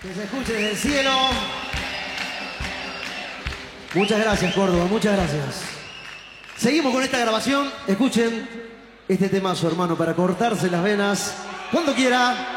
Que se escuche desde el cielo. Muchas gracias, Córdoba, muchas gracias. Seguimos con esta grabación. Escuchen este temazo, hermano, para cortarse las venas cuando quiera.